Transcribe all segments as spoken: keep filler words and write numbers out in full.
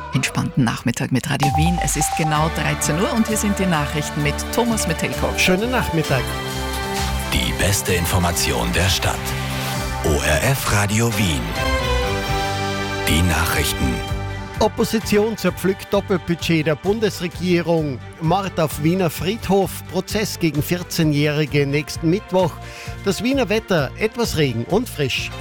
entspannten Nachmittag mit Radio Wien. Es ist genau dreizehn Uhr und hier sind die Nachrichten mit Thomas Metelko. Schönen Nachmittag. Die beste Information der Stadt. O R F Radio Wien. Die Nachrichten. Opposition zerpflückt Doppelbudget der Bundesregierung. Mord auf Wiener Friedhof. Prozess gegen vierzehnjährige nächsten Mittwoch. Das Wiener Wetter, etwas Regen und frisch.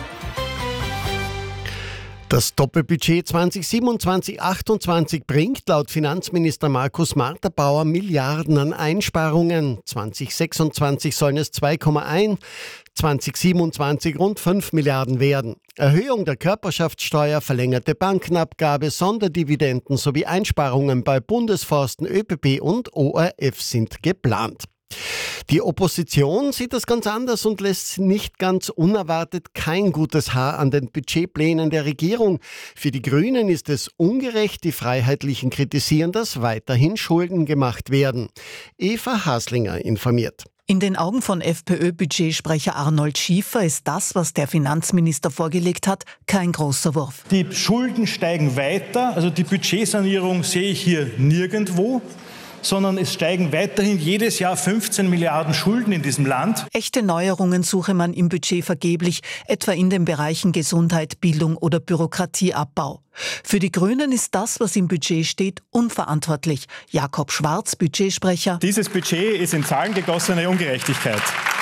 Das Doppelbudget zwanzig siebenundzwanzig achtundzwanzig bringt laut Finanzminister Markus Marterbauer Milliarden an Einsparungen. zwanzig sechsundzwanzig sollen es zwei Komma eins, zwanzig siebenundzwanzig rund fünf Milliarden werden. Erhöhung der Körperschaftssteuer, verlängerte Bankenabgabe, Sonderdividenden sowie Einsparungen bei Bundesforsten, ÖBB und O R F sind geplant. Die Opposition sieht das ganz anders und lässt nicht ganz unerwartet kein gutes Haar an den Budgetplänen der Regierung. Für die Grünen ist es ungerecht, die Freiheitlichen kritisieren, dass weiterhin Schulden gemacht werden. Eva Haslinger informiert. In den Augen von FPÖ-Budgetsprecher Arnold Schiefer ist das, was der Finanzminister vorgelegt hat, kein großer Wurf. Die Schulden steigen weiter, also die Budgetsanierung sehe ich hier nirgendwo, sondern es steigen weiterhin jedes Jahr fünfzehn Milliarden Schulden in diesem Land. Echte Neuerungen suche man im Budget vergeblich, etwa in den Bereichen Gesundheit, Bildung oder Bürokratieabbau. Für die Grünen ist das, was im Budget steht, unverantwortlich. Jakob Schwarz, Budgetsprecher. Dieses Budget ist in Zahlen gegossene Ungerechtigkeit.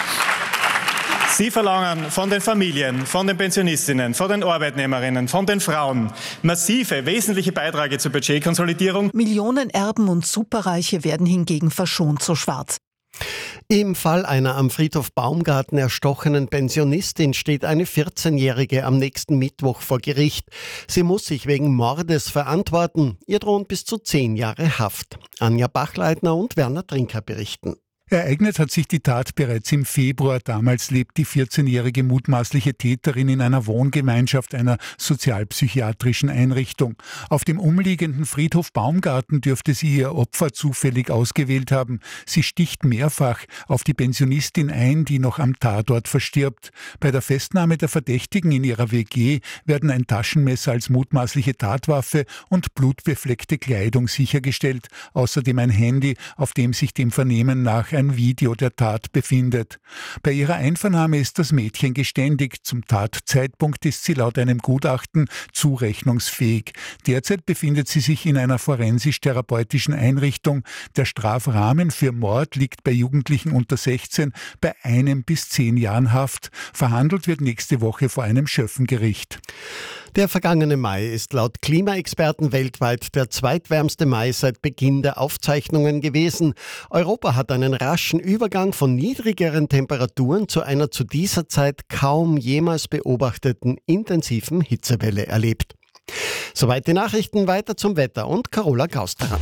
Sie verlangen von den Familien, von den Pensionistinnen, von den Arbeitnehmerinnen, von den Frauen massive, wesentliche Beiträge zur Budgetkonsolidierung. Millionenerben und Superreiche werden hingegen verschont, so Schwarz. Im Fall einer am Friedhof Baumgarten erstochenen Pensionistin steht eine vierzehnjährige am nächsten Mittwoch vor Gericht. Sie muss sich wegen Mordes verantworten. Ihr drohen bis zu zehn Jahre Haft. Anja Bachleitner und Werner Trinker berichten. Ereignet hat sich die Tat bereits im Februar. Damals lebt die vierzehnjährige mutmaßliche Täterin in einer Wohngemeinschaft einer sozialpsychiatrischen Einrichtung. Auf dem umliegenden Friedhof Baumgarten dürfte sie ihr Opfer zufällig ausgewählt haben. Sie sticht mehrfach auf die Pensionistin ein, die noch am Tatort verstirbt. Bei der Festnahme der Verdächtigen in ihrer W G werden ein Taschenmesser als mutmaßliche Tatwaffe und blutbefleckte Kleidung sichergestellt. Außerdem ein Handy, auf dem sich dem Vernehmen nach ein Video der Tat befindet. Bei ihrer Einvernahme ist das Mädchen geständig. Zum Tatzeitpunkt ist sie laut einem Gutachten zurechnungsfähig. Derzeit befindet sie sich in einer forensisch-therapeutischen Einrichtung. Der Strafrahmen für Mord liegt bei Jugendlichen unter sechzehn bei einem bis zehn Jahren Haft. Verhandelt wird nächste Woche vor einem Schöffengericht. Der vergangene Mai ist laut Klimaexperten weltweit der zweitwärmste Mai seit Beginn der Aufzeichnungen gewesen. Europa hat einen raschen Übergang von niedrigeren Temperaturen zu einer zu dieser Zeit kaum jemals beobachteten intensiven Hitzewelle erlebt. Soweit die Nachrichten, weiter zum Wetter und Carola Gausterer.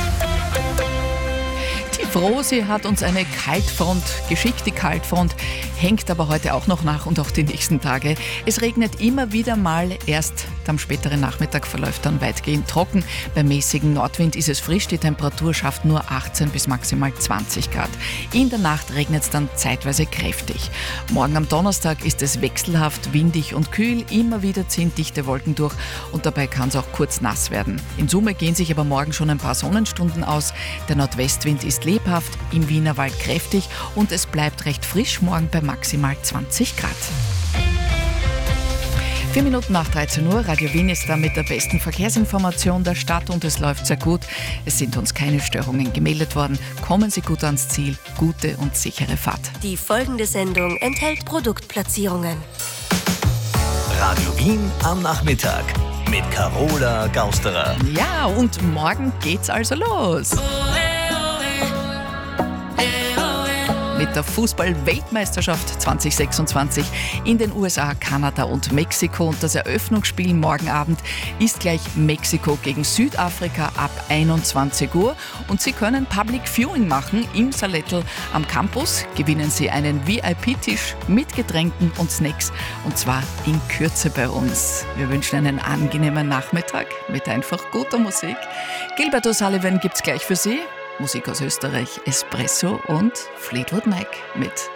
Froh, sie hat uns eine Kaltfront geschickt. Die Kaltfront hängt aber heute auch noch nach und auch die nächsten Tage. Es regnet immer wieder mal, erst am späteren Nachmittag verläuft dann weitgehend trocken. Beim mäßigen Nordwind ist es frisch, die Temperatur schafft nur achtzehn bis maximal zwanzig Grad. In der Nacht regnet es dann zeitweise kräftig. Morgen am Donnerstag ist es wechselhaft, windig und kühl. Immer wieder ziehen dichte Wolken durch und dabei kann es auch kurz nass werden. In Summe gehen sich aber morgen schon ein paar Sonnenstunden aus. Der Nordwestwind ist lebhaft, im Wienerwald kräftig und es bleibt recht frisch, morgen bei maximal zwanzig Grad. Vier Minuten nach dreizehn Uhr, Radio Wien ist da mit der besten Verkehrsinformation der Stadt und es läuft sehr gut. Es sind uns keine Störungen gemeldet worden. Kommen Sie gut ans Ziel, gute und sichere Fahrt. Die folgende Sendung enthält Produktplatzierungen. Radio Wien am Nachmittag mit Carola Gausterer. Ja, und morgen geht's also los. Mit der Fußball-Weltmeisterschaft zwanzig sechsundzwanzig in den U S A, Kanada und Mexiko. Und das Eröffnungsspiel morgen Abend ist gleich Mexiko gegen Südafrika ab einundzwanzig Uhr. Und Sie können Public Viewing machen im Salettl am Campus. Gewinnen Sie einen V I P-Tisch mit Getränken und Snacks. Und zwar in Kürze bei uns. Wir wünschen einen angenehmen Nachmittag mit einfach guter Musik. Gilbert O'Sullivan gibt's gleich für Sie. Musik aus Österreich, Espresso und Fleetwood Mac mit